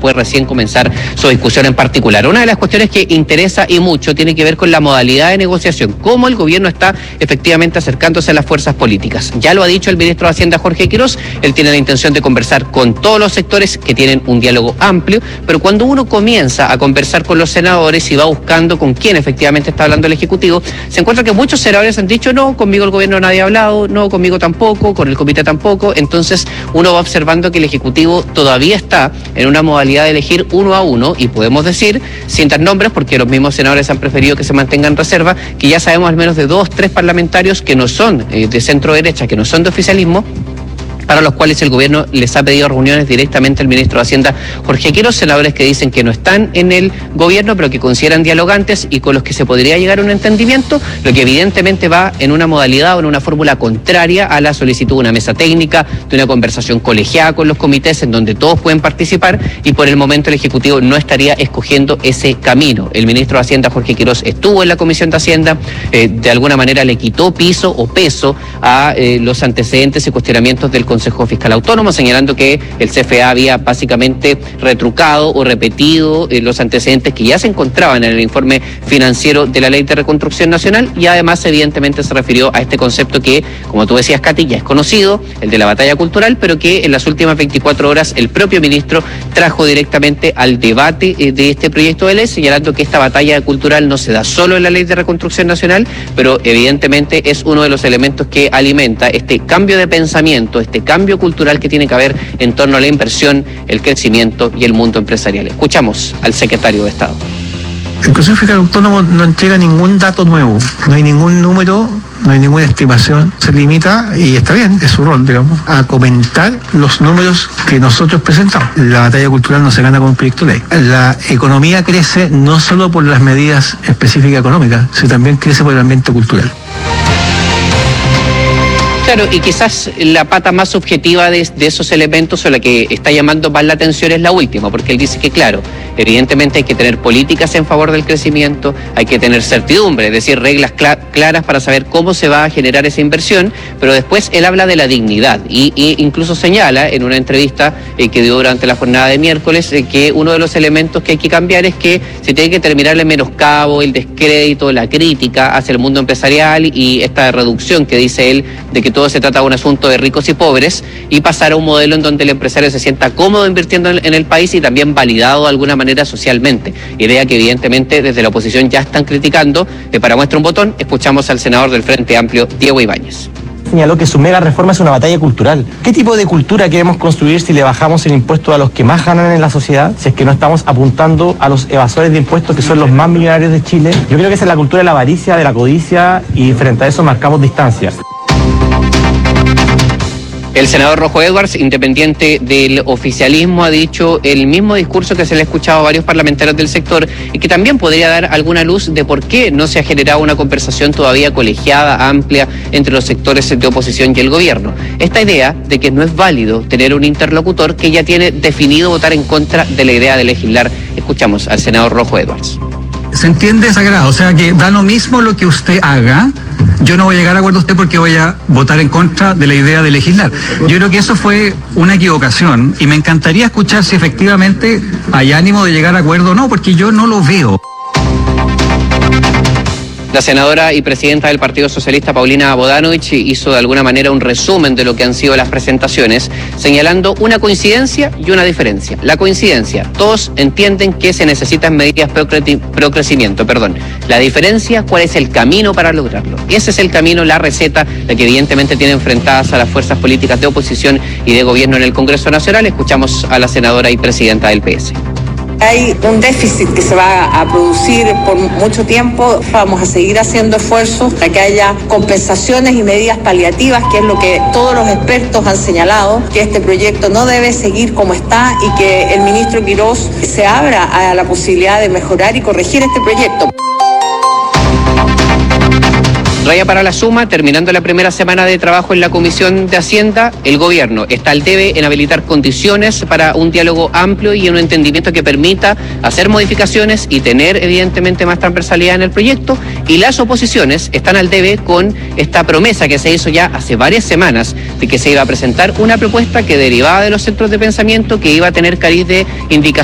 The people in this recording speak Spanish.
después recién comenzar su discusión en particular. Una de las cuestiones que interesa y mucho tiene que ver con la modalidad de negociación, cómo el gobierno está efectivamente acercándose a las fuerzas políticas. Ya lo ha dicho el ministro de Hacienda, Jorge Quirós, él tiene la intención de conversar con todos los sectores que tienen un diálogo amplio, pero cuando uno comienza a conversar con los senadores y va buscando con quién efectivamente está hablando el Ejecutivo, se encuentra que muchos senadores han dicho, no, conmigo el gobierno nadie ha hablado, no, conmigo tampoco, con el comité tampoco. Entonces uno va observando que el Ejecutivo todavía está en una modalidad de elegir uno a uno, y podemos decir, sin dar nombres, porque los mismos senadores han preferido que se mantenga en reserva, que ya sabemos al menos de 2, 3 parlamentarios que no son de centro derecha, que no son de oficialismo, para los cuales el gobierno les ha pedido reuniones directamente al ministro de Hacienda, Jorge Quirós, senadores que dicen que no están en el gobierno, pero que consideran dialogantes y con los que se podría llegar a un entendimiento, lo que evidentemente va en una modalidad o en una fórmula contraria a la solicitud de una mesa técnica, de una conversación colegiada con los comités en donde todos pueden participar, y por el momento el Ejecutivo no estaría escogiendo ese camino. El ministro de Hacienda, Jorge Quirós, estuvo en la Comisión de Hacienda, de alguna manera le quitó piso o peso a los antecedentes y cuestionamientos del Consejo Fiscal Autónomo, señalando que el CFA había básicamente retrucado o repetido los antecedentes que ya se encontraban en el informe financiero de la Ley de Reconstrucción Nacional, y además evidentemente se refirió a este concepto que, como tú decías, Katy, ya es conocido, el de la batalla cultural, pero que en las últimas 24 horas el propio ministro trajo directamente al debate de este proyecto de ley, señalando que esta batalla cultural no se da solo en la Ley de Reconstrucción Nacional, pero evidentemente es uno de los elementos que alimenta este cambio de pensamiento, este cambio cultural que tiene que haber en torno a la inversión, el crecimiento y el mundo empresarial. Escuchamos al secretario de Estado. El Consejo Fiscal Autónomo no entrega ningún dato nuevo, no hay ningún número, no hay ninguna estimación, se limita, y está bien, es su rol, digamos, a comentar los números que nosotros presentamos. La batalla cultural no se gana con un proyecto de ley. La economía crece no solo por las medidas específicas económicas, sino también crece por el ambiente cultural. Claro, y quizás la pata más objetiva de esos elementos, o la que está llamando más la atención, es la última, porque él dice que, claro, evidentemente hay que tener políticas en favor del crecimiento, hay que tener certidumbre, es decir, reglas claras para saber cómo se va a generar esa inversión, pero después él habla de la dignidad y incluso señala en una entrevista que dio durante la jornada de miércoles que uno de los elementos que hay que cambiar es que se tiene que terminar el menoscabo, el descrédito, la crítica hacia el mundo empresarial y esta reducción que dice él de que todo se trata de un asunto de ricos y pobres, y pasar a un modelo en donde el empresario se sienta cómodo invirtiendo en el país y también validado de alguna manera socialmente. Idea que evidentemente desde la oposición ya están criticando. Para muestra un botón, escuchamos al senador del Frente Amplio, Diego Ibáñez. Señaló que su mega reforma es una batalla cultural. ¿Qué tipo de cultura queremos construir si le bajamos el impuesto a los que más ganan en la sociedad? Si es que no estamos apuntando a los evasores de impuestos, que son los más millonarios de Chile. Yo creo que esa es la cultura de la avaricia, de la codicia, y frente a eso marcamos distancia. El senador Rojo Edwards, independiente del oficialismo, ha dicho el mismo discurso que se le ha escuchado a varios parlamentarios del sector, y que también podría dar alguna luz de por qué no se ha generado una conversación todavía colegiada, amplia, entre los sectores de oposición y el gobierno. Esta idea de que no es válido tener un interlocutor que ya tiene definido votar en contra de la idea de legislar. Escuchamos al senador Rojo Edwards. Se entiende sagrado, o sea que da lo mismo lo que usted haga, yo no voy a llegar a acuerdo con usted porque voy a votar en contra de la idea de legislar. Yo creo que eso fue una equivocación, y me encantaría escuchar si efectivamente hay ánimo de llegar a acuerdo o no, porque yo no lo veo. La senadora y presidenta del Partido Socialista, Paulina Bodanovich, hizo de alguna manera un resumen de lo que han sido las presentaciones, señalando una coincidencia y una diferencia. La coincidencia, todos entienden que se necesitan medidas pro crecimiento. La diferencia, ¿cuál es el camino para lograrlo? Ese es el camino, la receta, la que evidentemente tiene enfrentadas a las fuerzas políticas de oposición y de gobierno en el Congreso Nacional. Escuchamos a la senadora y presidenta del PS. Hay un déficit que se va a producir por mucho tiempo. Vamos a seguir haciendo esfuerzos para que haya compensaciones y medidas paliativas, que es lo que todos los expertos han señalado, que este proyecto no debe seguir como está y que el ministro Quirós se abra a la posibilidad de mejorar y corregir este proyecto. Raya para la suma, terminando la primera semana de trabajo en la Comisión de Hacienda, el gobierno está al debe en habilitar condiciones para un diálogo amplio y un entendimiento que permita hacer modificaciones y tener evidentemente más transversalidad en el proyecto, y las oposiciones están al debe con esta promesa que se hizo ya hace varias semanas de que se iba a presentar una propuesta que derivaba de los centros de pensamiento, que iba a tener cariz de indicación